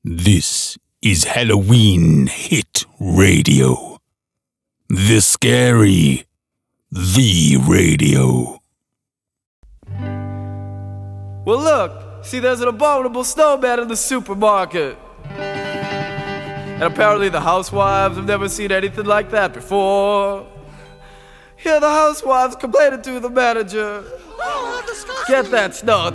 This is Halloween Hit Radio. The Scary, the radio. Well, look, see, there's an abominable snowman in the supermarket. And apparently the housewives have never seen anything like that before. Here the housewives complaining to the manager. Get that snow